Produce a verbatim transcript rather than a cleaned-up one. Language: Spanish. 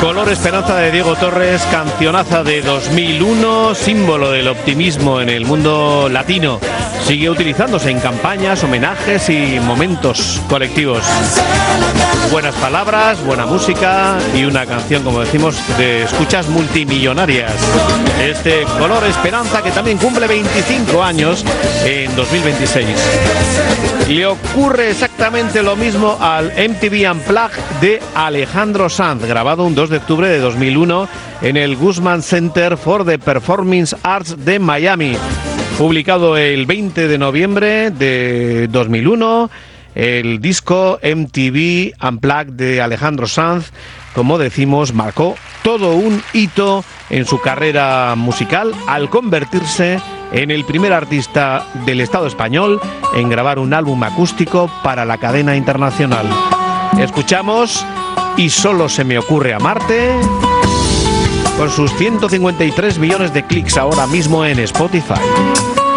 Color Esperanza de Diego Torres, cancionaza de dos mil uno, símbolo del optimismo en el mundo latino. Sigue utilizándose en campañas, homenajes y momentos colectivos. Buenas palabras, buena música y una canción, como decimos, de escuchas multimillonarias. Este Color Esperanza, que también cumple veinticinco años en dos mil veintiséis. Le ocurre exactamente lo mismo al M T V Unplugged de Alejandro Sanz, grabado un dos de octubre de dos mil uno en el Guzman Center for the Performing Arts de Miami. Publicado el veinte de noviembre de dos mil uno, el disco M T V Unplugged de Alejandro Sanz, como decimos, marcó todo un hito en su carrera musical al convertirse en el primer artista del Estado español en grabar un álbum acústico para la cadena internacional. Escuchamos Y solo se me ocurre amarte, con sus ciento cincuenta y tres millones de clics ahora mismo en Spotify.